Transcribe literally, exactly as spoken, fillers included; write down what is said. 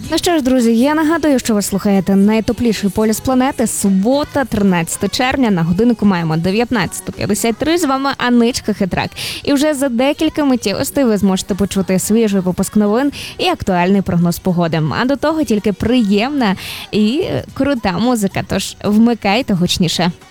Ну що ж, друзі, я нагадую, що ви слухаєте найтопліший полюс планети. Субота, тринадцяте червня, на годиннику маємо дев'ятнадцята п'ятдесят три. З вами Аничка Хитрак. І вже за декілька миттєвостей ви зможете почути свіжий випуск новин і актуальний прогноз погоди. А до того тільки приємна і крута музика, тож вмикайте гучніше.